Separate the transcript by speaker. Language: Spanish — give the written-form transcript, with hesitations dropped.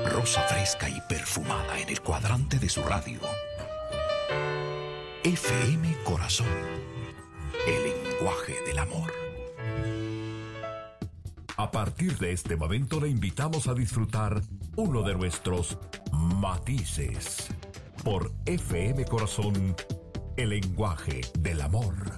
Speaker 1: Rosa fresca y perfumada en el cuadrante de su radio. FM Corazón. El lenguaje del amor.
Speaker 2: A partir de este momento le invitamos a disfrutar uno de nuestros matices por FM Corazón, el lenguaje del amor.